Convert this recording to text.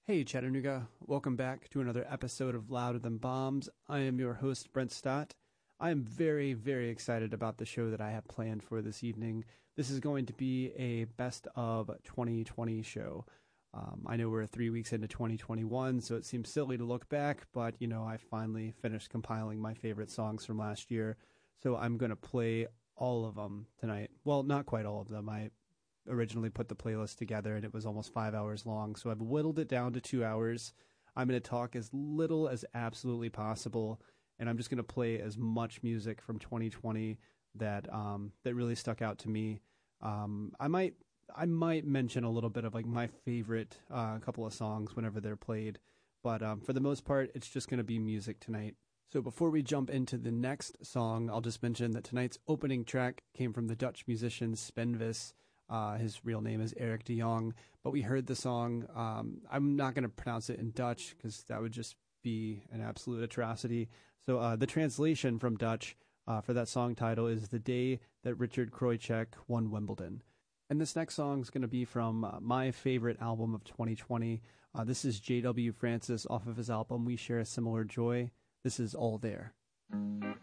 Hey Chattanooga, welcome back to another episode of Louder Than Bombs. I am your host, Brent Stott. I am very, very excited about the show that I have planned for this evening. This is going to be a best of 2020 show. I know we're 3 weeks into 2021, so it seems silly to look back, but I finally finished compiling my favorite songs from last year, so I'm going to play all of them tonight. Well, not quite all of them. I originally put the playlist together and it was almost 5 hours long, so I've whittled it down to 2 hours. I'm going to talk as little as absolutely possible, and I'm just going to play as much music from 2020 that really stuck out to me. I might mention a little bit of like my favorite couple of songs whenever they're played, but for the most part, it's just going to be music tonight. So before we jump into the next song, I'll just mention that tonight's opening track came from the Dutch musician Spenvis. His real name is Eric de Jong, but we heard the song. I'm not going to pronounce it in Dutch because that would just be an absolute atrocity. So the translation from Dutch for that song title is The Day That Richard Krojcik Won Wimbledon. And this next song is going to be from my favorite album of 2020. This is J.W. Francis off of his album We Share a Similar Joy. This is All There.